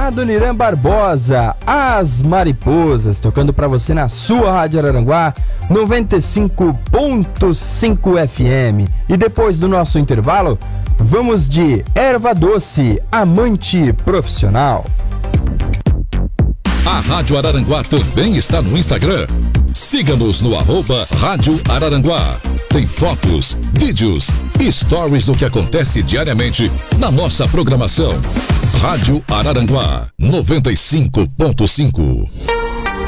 Adoniran Barbosa, As Mariposas, tocando pra você na sua Rádio Araranguá 95.5 FM. E depois do nosso intervalo, vamos de Erva Doce, Amante Profissional. A Rádio Araranguá também está no Instagram. Siga-nos no @Rádio Araranguá. Tem fotos, vídeos e stories do que acontece diariamente na nossa programação. Rádio Araranguá 95.5.